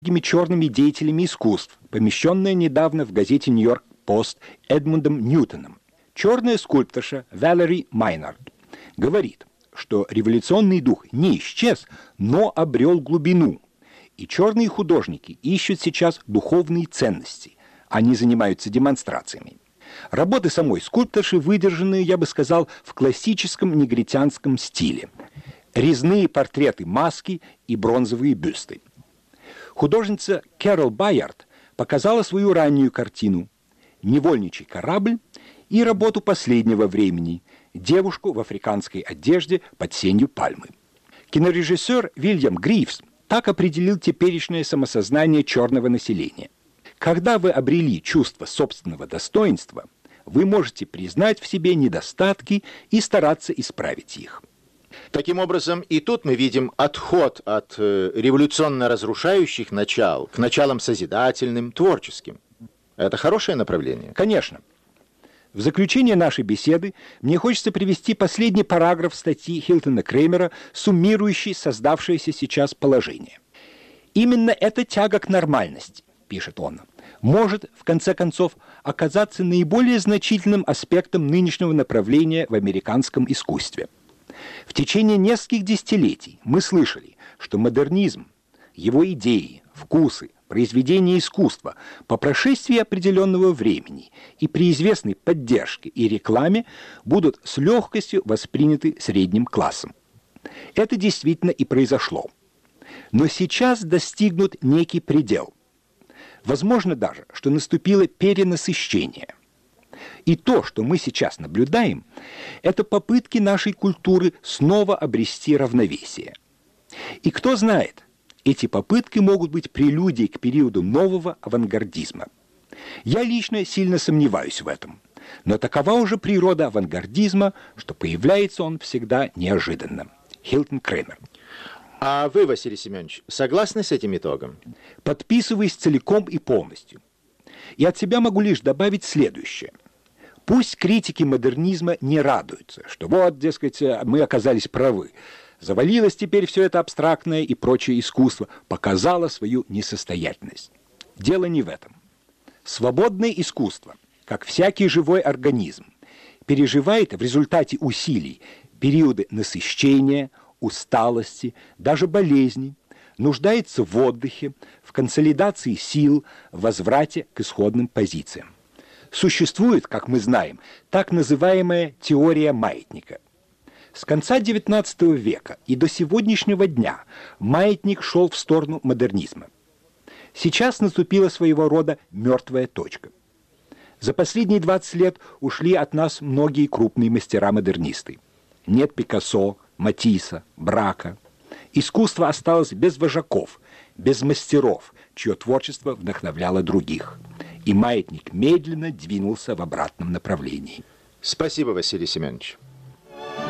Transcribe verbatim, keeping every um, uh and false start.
черными деятелями искусств, помещенное недавно в газете «Нью-Йорк Пост» Эдмундом Ньютоном. Черная скульпторша Валери Майнард говорит, что революционный дух не исчез, но обрел глубину. И черные художники ищут сейчас духовные ценности. Они занимаются демонстрациями. Работы самой скульпторши выдержаны, я бы сказал, в классическом негритянском стиле. Резные портреты маски и бронзовые бюсты. Художница Кэрол Байард показала свою раннюю картину «Невольничий корабль» и работу последнего времени «Девушку в африканской одежде под сенью пальмы». Кинорежиссер Вильям Грифс так определил теперешнее самосознание черного населения. Когда вы обрели чувство собственного достоинства, вы можете признать в себе недостатки и стараться исправить их. Таким образом, и тут мы видим отход от э, революционно-разрушающих начал к началам созидательным, творческим. Это хорошее направление? Конечно. В заключение нашей беседы мне хочется привести последний параграф статьи Хилтона Кремера, суммирующий создавшееся сейчас положение. «Именно эта тяга к нормальности, — пишет он, — может, в конце концов, оказаться наиболее значительным аспектом нынешнего направления в американском искусстве. В течение нескольких десятилетий мы слышали, что модернизм, его идеи, вкусы, произведения искусства по прошествии определенного времени и при известной поддержке и рекламе будут с легкостью восприняты средним классом. Это действительно и произошло. Но сейчас достигнут некий предел. Возможно даже, что наступило перенасыщение. И то, что мы сейчас наблюдаем, это попытки нашей культуры снова обрести равновесие. И кто знает, эти попытки могут быть прелюдией к периоду нового авангардизма. Я лично сильно сомневаюсь в этом. Но такова уже природа авангардизма, что появляется он всегда неожиданно. Хилтон Кремер. А вы, Василий Семенович, согласны с этим итогом? Подписываюсь целиком и полностью. И от себя могу лишь добавить следующее. Пусть критики модернизма не радуются, что вот, дескать, мы оказались правы. Завалилось теперь все это абстрактное и прочее искусство, показало свою несостоятельность. Дело не в этом. Свободное искусство, как всякий живой организм, переживает в результате усилий периоды насыщения, усталости, даже болезней, нуждается в отдыхе, в консолидации сил, в возврате к исходным позициям. Существует, как мы знаем, так называемая теория маятника. С конца девятнадцатого века и до сегодняшнего дня маятник шел в сторону модернизма. Сейчас наступила своего рода мертвая точка. За последние двадцать лет ушли от нас многие крупные мастера-модернисты. Нет Пикассо, Матисса, Брака. Искусство осталось без вожаков, без мастеров, чье творчество вдохновляло других. И маятник медленно двинулся в обратном направлении. Спасибо, Василий Семенович.